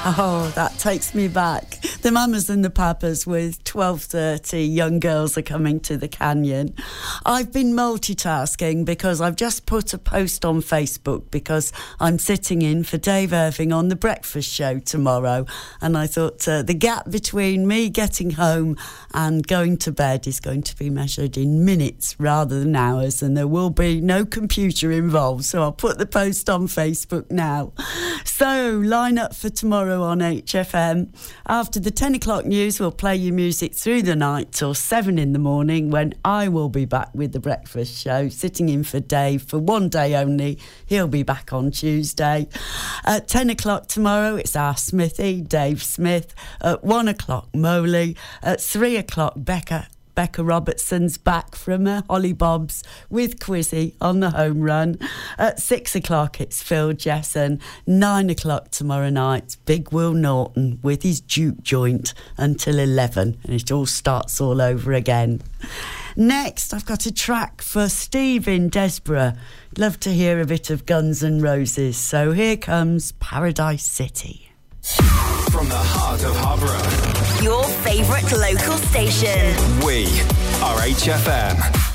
Oh, that takes me back. The mamas and the papas with 12:30 young girls are coming to the Canyon. I've been multitasking because I've just put a post on Facebook because I'm sitting in for Dave Irving on The Breakfast Show tomorrow. And I thought the gap between me getting home and going to bed is going to be measured in minutes rather than hours, and there will be no computer involved. So I'll put the post on Facebook now. So line up for tomorrow on HFM. After the 10 o'clock news, we'll play you music through the night till 7 in the morning when I will be back with The Breakfast Show, sitting in for Dave for one day only. He'll be back on Tuesday. At 10 o'clock tomorrow, it's our Smithy, Dave Smith. At 1 o'clock, Moley. At 3 o'clock, Becca Robertson's back from her Hollybobs with Quizzy on the home run. At 6 o'clock, it's Phil Jesson. 9 o'clock tomorrow night, Big Will Norton with his juke joint until 11, and it all starts all over again. Next, I've got a track for Steve in Desborough. Love to hear a bit of Guns N' Roses, so here comes Paradise City. From the heart of Harborough, your favourite local station. We are HFM.